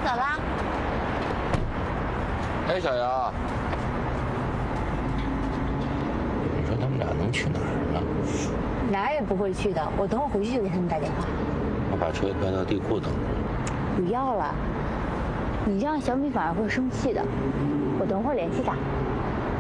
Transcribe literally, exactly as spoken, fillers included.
走了。 哎，小杨，你说他们俩能去哪儿呢？ 哪儿也不会去的，我等会回去就给他们打电话。 我把车开到地库等着。 不要了，你这样小米反而会生气的。我等会儿联系他。